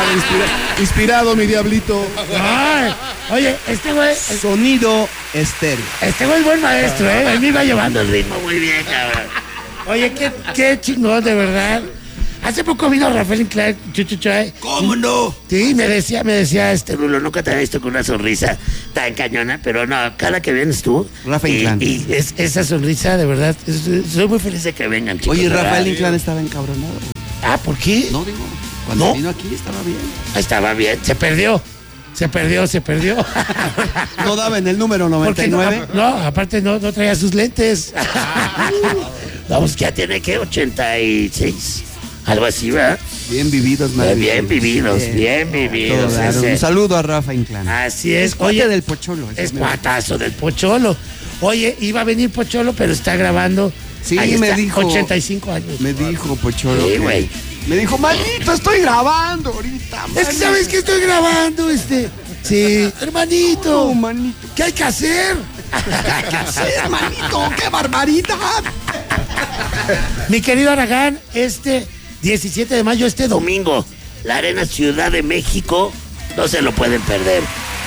Inspirado, mi diablito. Ay, oye, este güey. Sonido estéreo. Este güey es buen maestro, ¿eh? Él me iba llevando el ritmo muy bien, cabrón. Oye, qué chingón, de verdad. Hace poco vino Rafael Inclán, chuchucha. ¿Cómo no? Sí, me decía, Rulo, nunca te he visto con una sonrisa tan cañona, pero no, cada que vienes tú. Rafael Inclán. Y esa sonrisa, de verdad, soy muy feliz de que vengan, chicos. Oye, Rafael Inclán estaba encabronado. Ah, ¿por qué? No, digo, cuando vino aquí estaba bien. Estaba bien, se perdió. No daba en el número 99. No, aparte no traía sus lentes. Vamos, ya tiene que 86. Algo así, ¿verdad? Bien vividos, madre. Bien vividos. Un saludo a Rafa Inclán. Así es. Es cuate del Pocholo. Es cuatazo del Pocholo. Oye, iba a venir Pocholo, pero está grabando. Sí, ahí me está, dijo. 85 años. Me dijo Pocholo. Sí, güey. Me dijo, manito, estoy grabando ahorita. Es que sabes que estoy grabando, Sí, hermanito. No, manito. ¿Qué hay que hacer? ¿Qué hacer, manito? ¡Qué barbaridad! Mi querido Aragán, 17 de mayo, domingo, la Arena Ciudad de México, no se lo pueden perder.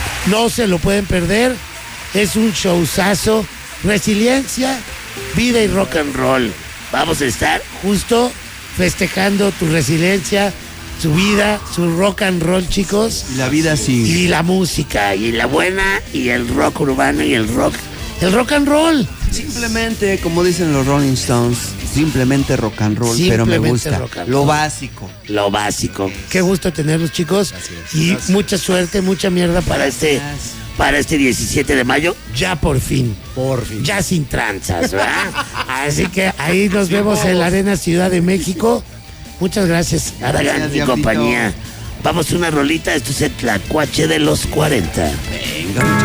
Es un showzazo, resiliencia, vida y rock and roll. Vamos a estar justo festejando tu resiliencia, su vida, su rock and roll, chicos. Y la vida sigue. Y la música, y la buena, y el rock urbano, y el rock and roll. Simplemente, como dicen los Rolling Stones, simplemente rock and roll, pero me gusta. Lo básico. Qué gusto tenerlos, chicos. Y mucha suerte, mucha mierda para este 17 de mayo. Ya por fin. Ya sin tranzas, ¿verdad? Así que ahí nos vemos en la Arena Ciudad de México. Muchas gracias, Aragán y compañía. Vamos a una rolita. Esto es el Tlacuache de los 40. Venga,